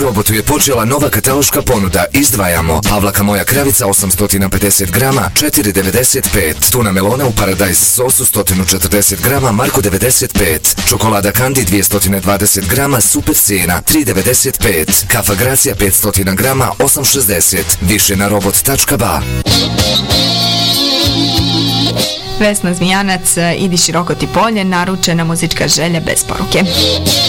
Slobotu je počela nova kataloška ponuda. Izdvajamo Pavlaka moja kravica 850 grama 4,95, tuna melona u Paradise sosu 140 grama Marko 95, čokolada Kandi 220 grama super cijena 3,95, kafa Gracija 500 grama 8,60, više na robot.ba. Vesna Zmijanac, Idi široko ti polje, naručena muzička želja bez poruke.